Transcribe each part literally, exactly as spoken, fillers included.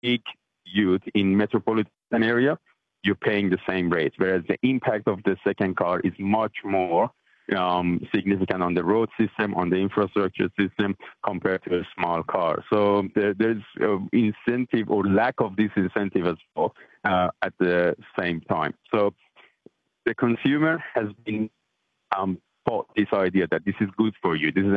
big ute in metropolitan area, you're paying the same rate, whereas the impact of the second car is much more um, significant on the road system, on the infrastructure system, compared to a small car. So there, there's uh, incentive or lack of this incentive as well uh, at the same time. So the consumer has been um, taught this idea that this is good for you. This is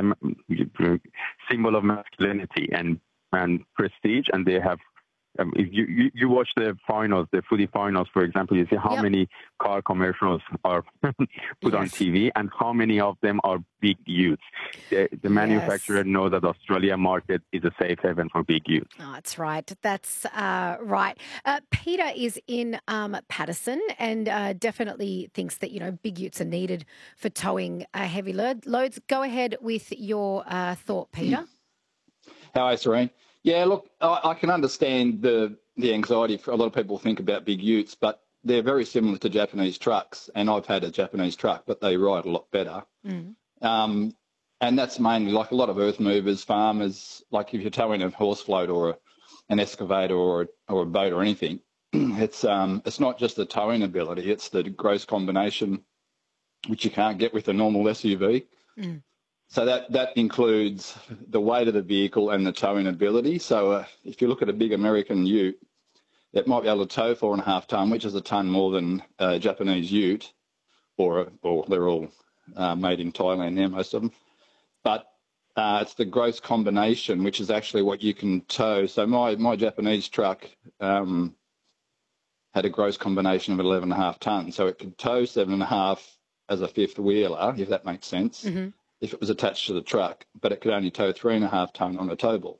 a symbol of masculinity and, and prestige, and they have Um, if you, you, you watch the finals, the footy finals, for example, you see how yep. many car commercials are put yes. on T V and how many of them are big utes. The, the manufacturer yes. knows that Australia market is a safe haven for big utes. Oh, that's right. That's uh, right. Uh, Peter is in um, Paterson and uh, definitely thinks that, you know, big utes are needed for towing uh, heavy load, loads. Go ahead with your uh, thought, Peter. How are you, Serene? Yeah, look, I, I can understand the the anxiety for a lot of people think about big utes, but they're very similar to Japanese trucks, and I've had a Japanese truck, but they ride a lot better. Mm. Um, and that's mainly like a lot of earth movers, farmers, like if you're towing a horse float or a, an excavator or a, or a boat or anything, it's um, it's not just the towing ability, it's the gross combination, which you can't get with a normal S U V. Mm. So that, that includes the weight of the vehicle and the towing ability. So uh, if you look at a big American ute, it might be able to tow four and a half tonne, which is a tonne more than a Japanese ute, or, or they're all uh, made in Thailand now, most of them. But uh, it's the gross combination, which is actually what you can tow. So my, my Japanese truck um, had a gross combination of eleven and a half tonnes. So it could tow seven and a half as a fifth wheeler, if that makes sense. Mm-hmm. If it was attached to the truck, but it could only tow three and a half tonne on a towable.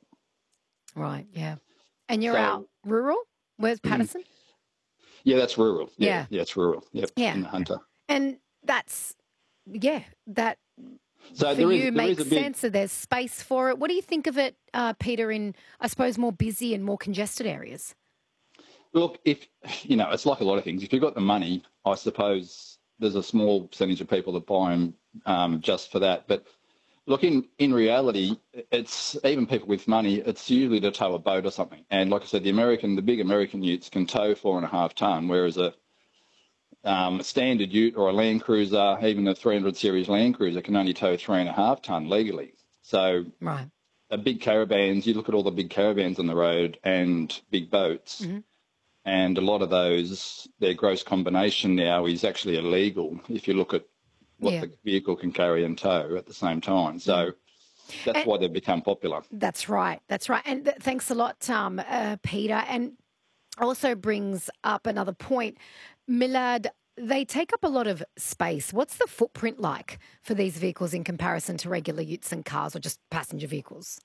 Right, yeah. And you're so, out rural? Where's Paterson? Yeah, that's rural. Yeah, yeah, yeah it's rural. Yep, yeah, in the Hunter. And that's, yeah, that so for there is, you there makes is a big, sense that there's space for it. What do you think of it, uh, Peter, in, I suppose, more busy and more congested areas? Look, if, you know, it's like a lot of things. If you've got the money, I suppose there's a small percentage of people that buy them um, just for that. But look, in, in reality, it's even people with money, it's usually to tow a boat or something. And like I said, the American, the big American utes can tow four and a half tonne, whereas a, um, a standard ute or a Land Cruiser, even a three hundred series Land Cruiser, can only tow three and a half tonne legally. So right. a big caravans, you look at all the big caravans on the road and big boats, mm-hmm. and a lot of those, their gross combination now is actually illegal if you look at what yeah. the vehicle can carry and tow at the same time. So that's and why they've become popular. That's right. That's right. And th- thanks a lot, um, uh, Peter. And also brings up another point. Milad, they take up a lot of space. What's the footprint like for these vehicles in comparison to regular utes and cars or just passenger vehicles?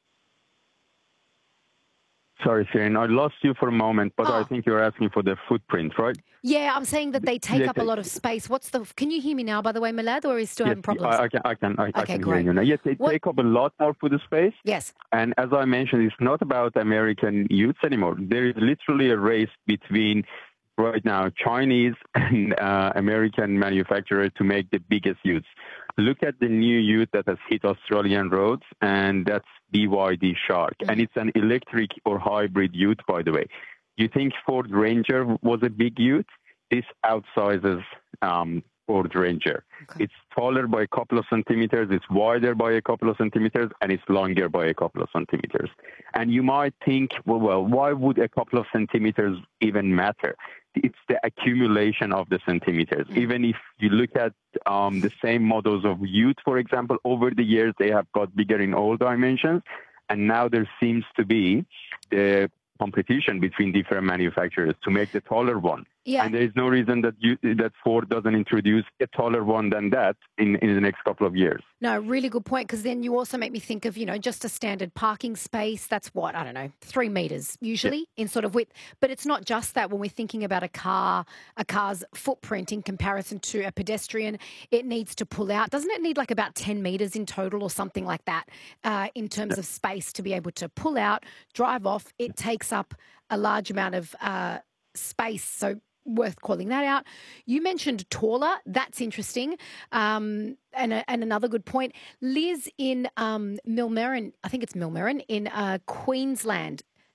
Sorry, Shane, I lost you for a moment, but oh. I think you're asking for the footprint, right? Yeah, I'm saying that they take yes, up a lot of space. What's the? Can you hear me now, by the way, Milad, or are you still yes, having problems? I, I can, I can, I, okay, I can great. hear you now. Yes, they what? take up a lot more food space. Yes. And as I mentioned, it's not about American utes anymore. There is literally a race between right now Chinese and uh, American manufacturers to make the biggest utes. Look at the new ute that has hit Australian roads, and that's B Y D Shark. Mm-hmm. And it's an electric or hybrid ute, by the way. You think Ford Ranger was a big ute? This outsizes um, Ford Ranger. Okay. It's taller by a couple of centimeters, it's wider by a couple of centimeters, and it's longer by a couple of centimeters. And you might think, well, well, why would a couple of centimeters even matter? It's the accumulation of the centimeters. Mm. Even if you look at um, the same models of ute, for example, over the years, they have got bigger in all dimensions. And now there seems to be the competition between different manufacturers to make the taller one. Yeah. And there is no reason that you, that Ford doesn't introduce a taller one than that in, in the next couple of years. No, really good point, because then you also make me think of, you know, just a standard parking space. That's what, I don't know, three metres usually yeah. in sort of width. But it's not just that when we're thinking about a car, a car's footprint in comparison to a pedestrian, it needs to pull out. Doesn't it need like about ten metres in total or something like that uh, in terms yeah. of space to be able to pull out, drive off? It takes up a large amount of uh, space. So worth calling that out. You mentioned taller. That's interesting. Um, and, a, and another good point. Liz in um, Millmerran, I think it's Millmerran, in uh, Queensland.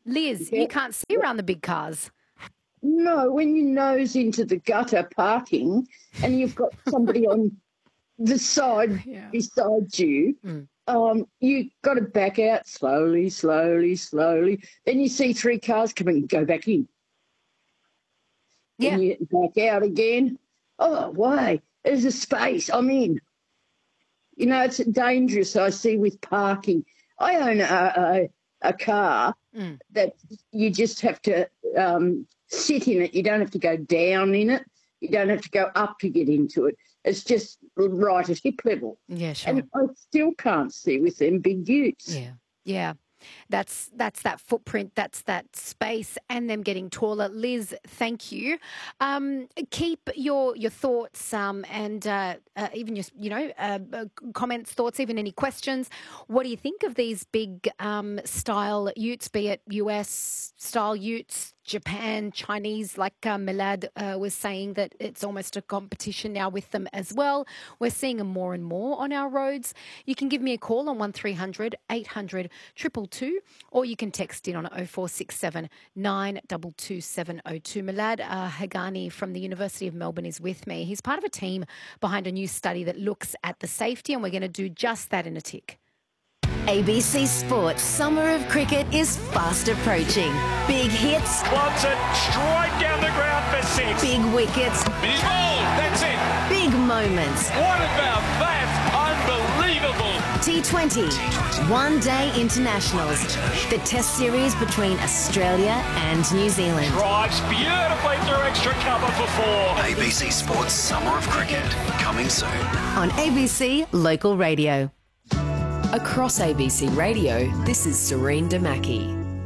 Liz, Yeah. you can't see around the big cars. No, when you nose into the gutter parking and you've got somebody on the side Yeah. beside you, Mm. um, you got to back out slowly, slowly, slowly. Then you see three cars coming, go back in. Yeah. And you back out again. Oh, way, there's a space, I'm in. You know, it's dangerous, I see, with parking. I own a, a, a car Mm. that you just have to um, sit in it. You don't have to go down in it. You don't have to go up to get into it. It's just right at hip level. Yeah, sure. And I still can't see with them big utes. Yeah, yeah. That's that's that footprint, that's that space, and them getting taller. Liz, thank you. Um, keep your your thoughts um, and uh, uh, even your you know uh, uh, comments, thoughts, even any questions. What do you think of these big um, style utes, be it U S style utes, Japan, Chinese, like uh, Milad uh, was saying that it's almost a competition now with them as well. We're seeing them more and more on our roads. You can give me a call on one three hundred eight hundred two two two, or you can text in on oh four six seven nine two two seven oh two. Milad uh, Hagani from the University of Melbourne is with me. He's part of a team behind a new study that looks at the safety, and we're going to do just that in a tick. A B C Sports Summer of Cricket is fast approaching. Big hits, Wants it straight down the ground for six. big wickets, He's bowled. That's it. big moments. What about that? Unbelievable. T twenty, One Day Internationals, the test series between Australia and New Zealand. Drives beautifully through extra cover for four. A B C Sports Summer of Cricket, coming soon. On A B C Local Radio. Across A B C Radio, this is Serene Damaki.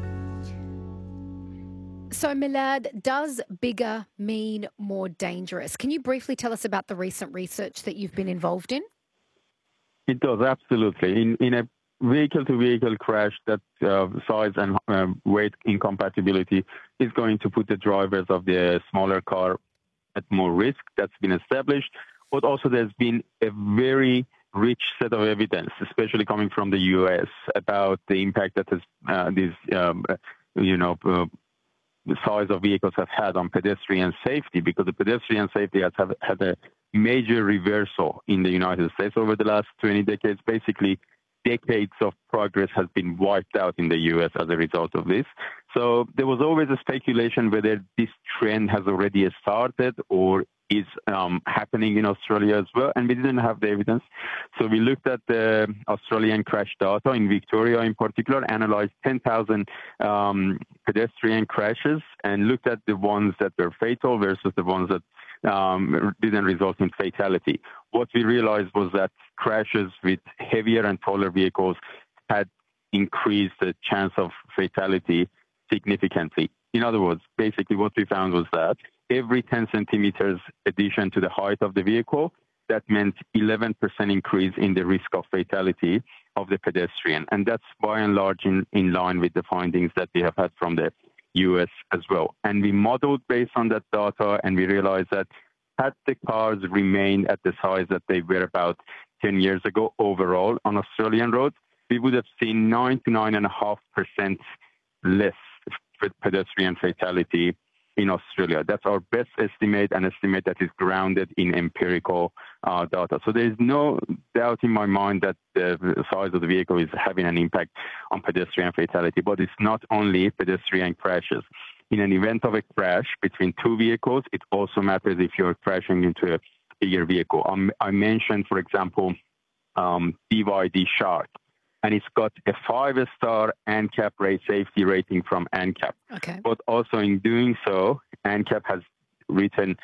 So, Milad, does bigger mean more dangerous? Can you briefly tell us about the recent research that you've been involved in? It does, absolutely. In in a vehicle-to-vehicle crash, that uh, size and uh, weight incompatibility is going to put the drivers of the smaller car at more risk. That's been established. But also there's been a very rich set of evidence, especially coming from the U S, about the impact that has, uh, these, um, you know, uh, the size of vehicles have had on pedestrian safety, because the pedestrian safety has have, had a major reversal in the United States over the last twenty decades. Basically, decades of progress has been wiped out in the U S as a result of this. So there was always a speculation whether this trend has already started or is um, happening in Australia as well, and we didn't have the evidence. So we looked at the Australian crash data in Victoria in particular, analyzed ten thousand um, pedestrian crashes, and looked at the ones that were fatal versus the ones that um, didn't result in fatality. What we realized was that crashes with heavier and taller vehicles had increased the chance of fatality significantly. In other words, basically what we found was that every ten centimeters addition to the height of the vehicle, that meant eleven percent increase in the risk of fatality of the pedestrian. And that's by and large in, in line with the findings that we have had from the U S as well. And we modeled based on that data, and we realized that had the cars remained at the size that they were about ten years ago overall on Australian roads, we would have seen nine to nine point five percent less pedestrian fatality in Australia. That's our best estimate, an estimate that is grounded in empirical uh, data. So there's no doubt in my mind that the size of the vehicle is having an impact on pedestrian fatality, but it's not only pedestrian crashes. In an event of a crash between two vehicles, it also matters if you're crashing into a bigger vehicle. Um, I mentioned, for example, um, B Y D Shark, and it's got a five-star ANCAP rate safety rating from ANCAP. Okay. But also in doing so, ANCAP has written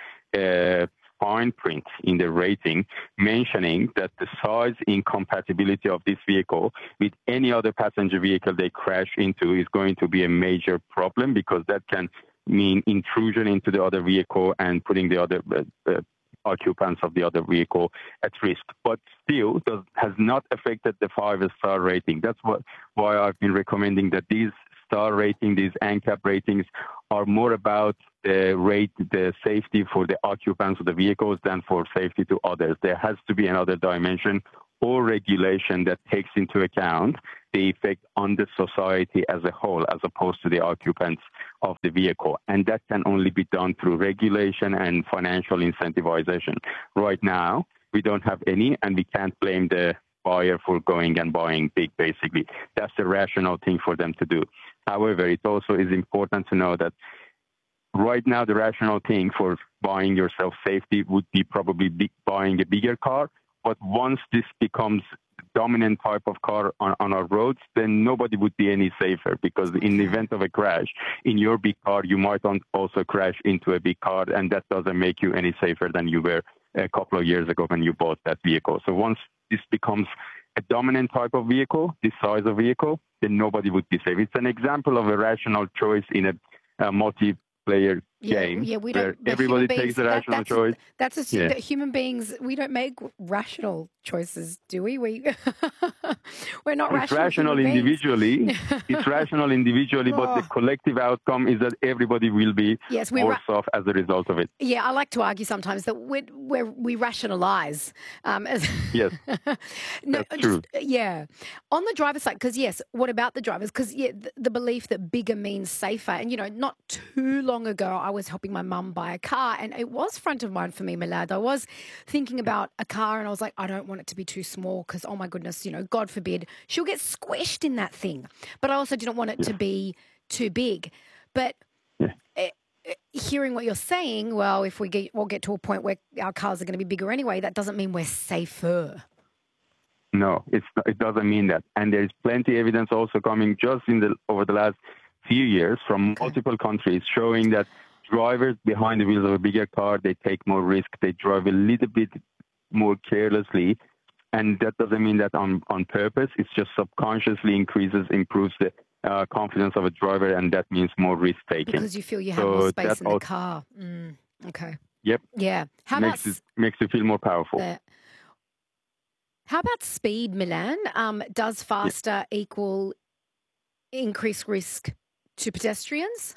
a fine print in the rating mentioning that the size incompatibility of this vehicle with any other passenger vehicle they crash into is going to be a major problem, because that can mean intrusion into the other vehicle and putting the other uh, uh, occupants of the other vehicle at risk, but still does, has not affected the five-star rating. That's what why I've been recommending that these star rating, these ANCAP ratings, are more about the rate, the safety for the occupants of the vehicles than for safety to others. There has to be another dimension or regulation that takes into account the effect on the society as a whole, as opposed to the occupants of the vehicle. And that can only be done through regulation and financial incentivization. Right now, we don't have any, and we can't blame the buyer for going and buying big, basically. That's the rational thing for them to do. However, it also is important to know that right now, the rational thing for buying yourself safety would be probably big, buying a bigger car. But once this becomes the dominant type of car on, on our roads, then nobody would be any safer, because in the event of a crash, in your big car, you might also crash into a big car, and that doesn't make you any safer than you were a couple of years ago when you bought that vehicle. So once this becomes a dominant type of vehicle, this size of vehicle, then nobody would be safe. It's an example of a rational choice in a, a multiplayer yeah, game yeah, we where don't, everybody beings, takes a that, rational that's, choice. That's a, yeah. that human beings, we don't make rational choices, do we? We we're not it's rational. rational individually. It's rational individually, but the collective outcome is that everybody will be yes, we worse ra- off as a result of it. Yeah, I like to argue sometimes that we're, we're, we rationalise. Um, as yes, no, that's true. Just, yeah, on the driver's side, because yes, what about the drivers? Because yeah, the, the belief that bigger means safer, and you know, not too long ago, I was helping my mum buy a car, and it was front of mind for me, Milad. I was thinking about a car, and I was like, I don't want it to be too small because, oh my goodness, you know, God forbid, she'll get squished in that thing. But I also didn't want it yeah. to be too big. But yeah. it, it, hearing what you're saying, well, if we get, we'll get to a point where our cars are going to be bigger anyway, that doesn't mean we're safer. No, it's, it doesn't mean that. And there's plenty of evidence also coming just in the over the last few years from okay. multiple countries showing that drivers behind the wheels of a bigger car, they take more risk, they drive a little bit more carelessly, and that doesn't mean that on, on purpose. It's just subconsciously increases, improves the uh, confidence of a driver, and that means more risk taking. Because you feel you have so more space in the also, car. Mm, okay. Yep. Yeah. How makes about... It, makes you feel more powerful. The, how about speed, Milan? Um, does faster yeah. equal increased risk to pedestrians?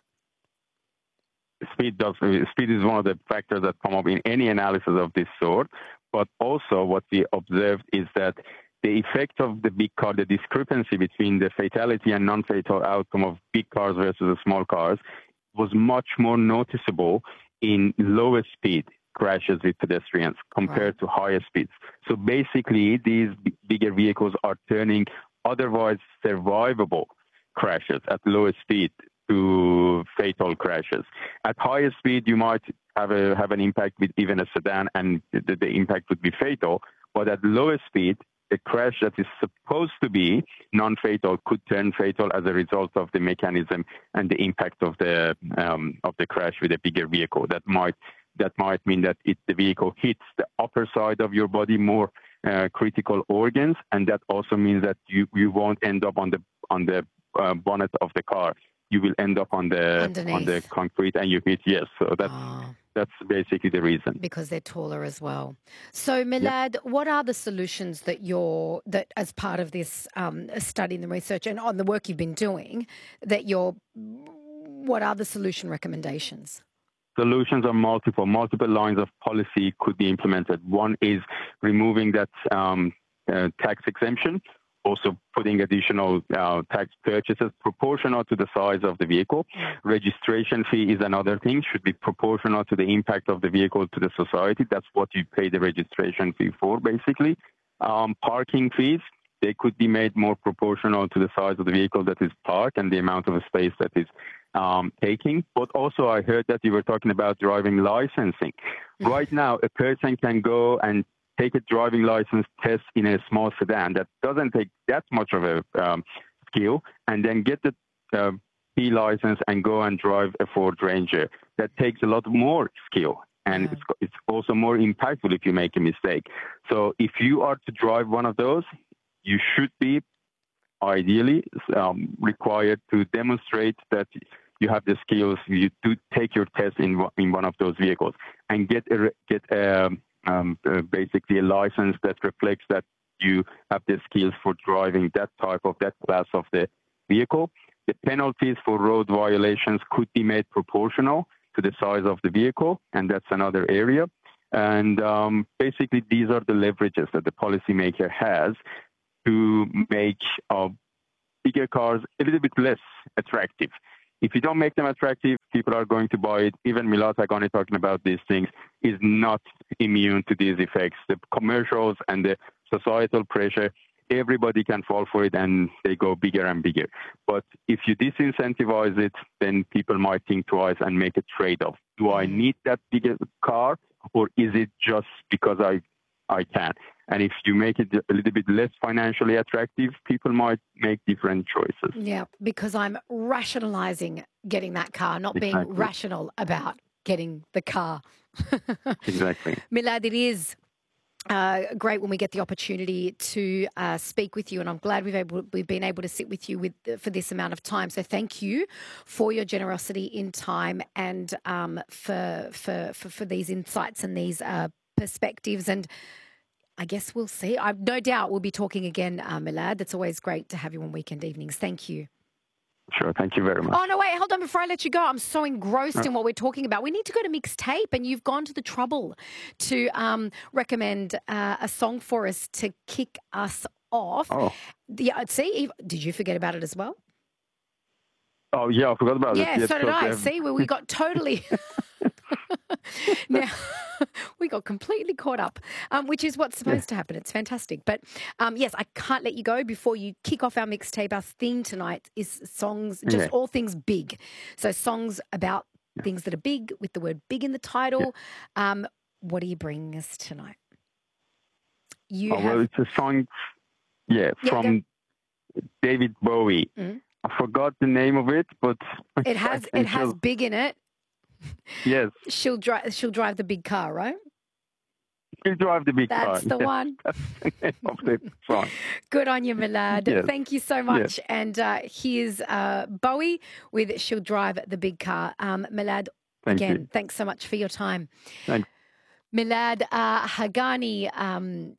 Speed does. Speed is one of the factors that come up in any analysis of this sort. But also what we observed is that the effect of the big car, the discrepancy between the fatality and non-fatal outcome of big cars versus the small cars was much more noticeable in lower speed crashes with pedestrians compared right. to higher speeds. So basically, these b- bigger vehicles are turning otherwise survivable crashes at lower speed to fatal crashes. At higher speed, you might have a have an impact with even a sedan, and the, the impact would be fatal. But at lower speed, a crash that is supposed to be non-fatal could turn fatal as a result of the mechanism and the impact of the um, of the crash with a bigger vehicle. That might that might mean that it, the vehicle hits the upper side of your body, more uh, critical organs, and that also means that you, you won't end up on the on the uh, bonnet of the car. You will end up on the Underneath. on the concrete, and you hit yes. So that's oh. that's basically the reason. Because they're taller as well. So Milad, yep. what are the solutions that you're that as part of this um, study and the research and on the work you've been doing that you're? What are the solution recommendations? Solutions are multiple. Multiple lines of policy could be implemented. One is removing that um, uh, tax exemption. Also putting additional uh, tax purchases proportional to the size of the vehicle. Registration fee is another thing, should be proportional to the impact of the vehicle to the society. That's what you pay the registration fee for, basically. Um, parking fees, they could be made more proportional to the size of the vehicle that is parked and the amount of space that is um, taking. But also I heard that you were talking about driving licensing. Right now, a person can go and take a driving license test in a small sedan that doesn't take that much of a um, skill, and then get the uh, P license and go and drive a Ford Ranger. That takes a lot more skill, and yeah. it's, it's also more impactful if you make a mistake. So if you are to drive one of those, you should be ideally um, required to demonstrate that you have the skills. You do take your test in in one of those vehicles and get a, get a Um, uh, basically a license that reflects that you have the skills for driving that type of, that class of the vehicle. The penalties for road violations could be made proportional to the size of the vehicle, and that's another area. And um, basically these are the leverages that the policymaker has to make uh, bigger cars a little bit less attractive. If you don't make them attractive, people are going to buy it. Even Milad Haghani talking about these things is not immune to these effects. The commercials and the societal pressure, everybody can fall for it and they go bigger and bigger. But if you disincentivize it, then people might think twice and make a trade-off. Do I need that bigger car, or is it just because I I can? And if you make it a little bit less financially attractive, people might make different choices. Yeah, because I'm rationalizing getting that car, not Exactly. being rational about getting the car. Exactly. Milad, it is uh, great when we get the opportunity to uh, speak with you, and I'm glad we've able we've been able to sit with you with for this amount of time. So thank you for your generosity in time and um, for, for for for these insights and these uh, perspectives. And I guess we'll see. I've no doubt we'll be talking again, uh, Milad. It's always great to have you on weekend evenings. Thank you. Sure. Thank you very much. Oh, no, wait, hold on before I let you go. I'm so engrossed oh. in what we're talking about. We need to go to Mixtape, and you've gone to the trouble to um, recommend uh, a song for us to kick us off. Oh. Yeah, see, did you forget about it as well? Oh, yeah, I forgot about yeah, it. Yeah, so did I. Have... See, well, we got totally... Now, we got completely caught up, um, which is what's supposed yeah. to happen. It's fantastic. But um, yes, I can't let you go before you kick off our mixtape. Our theme tonight is songs, just yeah. all things big. So songs about yeah. things that are big with the word big in the title. Yeah. Um, what are you bringing us tonight? You oh, have... Well, it's a song, yeah, yeah from go. David Bowie. Mm-hmm. I forgot the name of it, but... It has it has still... big in it. Yes. She'll drive. She'll drive the big car, right? She'll drive the big That's car. That's the one. That's the song. Good on you, Milad. Yes. Thank you so much. Yes. And uh, here's uh, Bowie with "She'll Drive the Big Car." Um, Milad, Thank again, you. Thanks so much for your time. Thanks. Milad uh, Haghani. Um,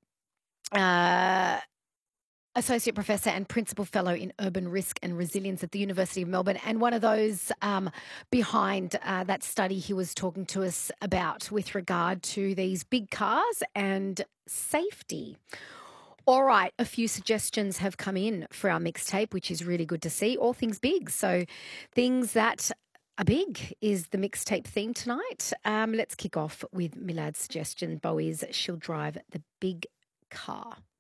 uh, Associate Professor and Principal Fellow in Urban Risk and Resilience at the University of Melbourne, and one of those um, behind uh, that study he was talking to us about with regard to these big cars and safety. All right, a few suggestions have come in for our mixtape, which is really good to see. All things big. So things that are big is the mixtape theme tonight. Um, let's kick off with Milad's suggestion. Bowie's "She'll Drive the Big Car."